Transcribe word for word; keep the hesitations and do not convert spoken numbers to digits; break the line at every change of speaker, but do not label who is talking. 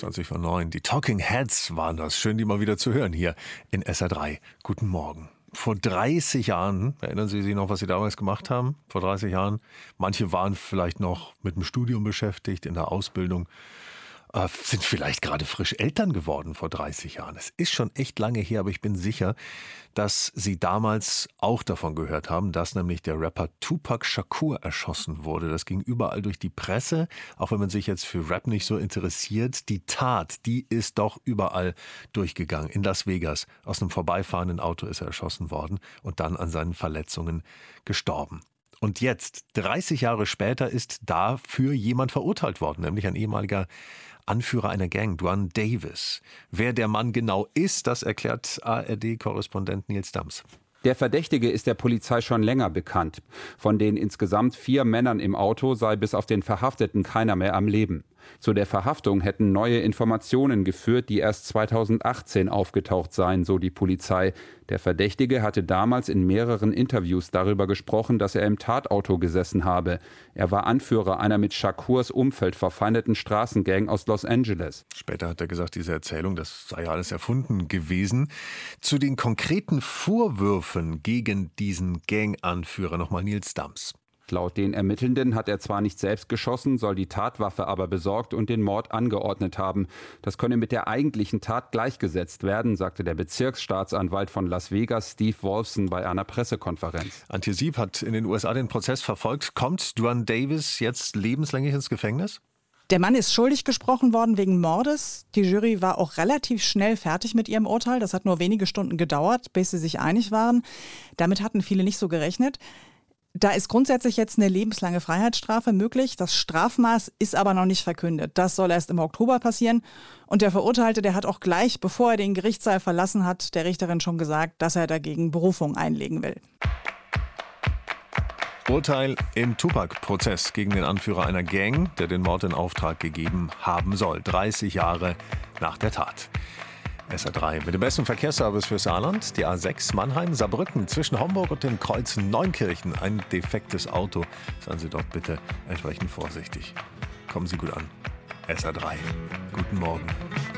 zwanzig vor neun. Die Talking Heads waren das. Schön, die mal wieder zu hören hier in S R drei. Guten Morgen. Vor dreißig Jahren, erinnern Sie sich noch, was Sie damals gemacht haben? Vor dreißig Jahren. Manche waren vielleicht noch mit dem Studium beschäftigt, in der Ausbildung. Äh, sind vielleicht gerade frisch Eltern geworden vor dreißig Jahren. Es ist schon echt lange her, aber ich bin sicher, dass Sie damals auch davon gehört haben, dass nämlich der Rapper Tupac Shakur erschossen wurde. Das ging überall durch die Presse, auch wenn man sich jetzt für Rap nicht so interessiert. Die Tat, die ist doch überall durchgegangen. In Las Vegas, aus einem vorbeifahrenden Auto ist er erschossen worden und dann an seinen Verletzungen gestorben. Und jetzt, dreißig Jahre später, ist dafür jemand verurteilt worden, nämlich ein ehemaliger Anführer einer Gang, Duane Davis. Wer der Mann genau ist, das erklärt A R D-Korrespondent Nils Dams.
Der Verdächtige ist der Polizei schon länger bekannt. Von den insgesamt vier Männern im Auto sei bis auf den Verhafteten keiner mehr am Leben. Zu der Verhaftung hätten neue Informationen geführt, die erst zweitausendachtzehn aufgetaucht seien, so die Polizei. Der Verdächtige hatte damals in mehreren Interviews darüber gesprochen, dass er im Tatauto gesessen habe. Er war Anführer einer mit Shakurs Umfeld verfeindeten Straßengang aus Los Angeles.
Später hat er gesagt, diese Erzählung, das sei alles erfunden gewesen. Zu den konkreten Vorwürfen gegen diesen Gang-Anführer nochmal Nils Dams.
Laut den Ermittelnden hat er zwar nicht selbst geschossen, soll die Tatwaffe aber besorgt und den Mord angeordnet haben. Das könne mit der eigentlichen Tat gleichgesetzt werden, sagte der Bezirksstaatsanwalt von Las Vegas, Steve Wolfson, bei einer Pressekonferenz.
Antje Sieb hat in den U S A den Prozess verfolgt. Kommt Duane Davis jetzt lebenslänglich ins Gefängnis?
Der Mann ist schuldig gesprochen worden wegen Mordes. Die Jury war auch relativ schnell fertig mit ihrem Urteil. Das hat nur wenige Stunden gedauert, bis sie sich einig waren. Damit hatten viele nicht so gerechnet. Da ist grundsätzlich jetzt eine lebenslange Freiheitsstrafe möglich. Das Strafmaß ist aber noch nicht verkündet. Das soll erst im Oktober passieren. Und der Verurteilte, der hat auch gleich, bevor er den Gerichtssaal verlassen hat, der Richterin schon gesagt, dass er dagegen Berufung einlegen will.
Urteil im Tupac-Prozess gegen den Anführer einer Gang, der den Mord in Auftrag gegeben haben soll. dreißig Jahre nach der Tat. S R drei mit dem besten Verkehrsservice für Saarland, die A sechs Mannheim-Saarbrücken zwischen Homburg und dem Kreuz Neunkirchen. Ein defektes Auto. Seien Sie dort bitte entsprechend vorsichtig. Kommen Sie gut an. S R drei. Guten Morgen.